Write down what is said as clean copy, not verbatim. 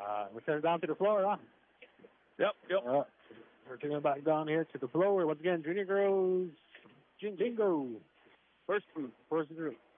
We set it down to the floor, huh? Yep. We're taking it back down here to the floor. Once again, junior girls, Jingo. First group.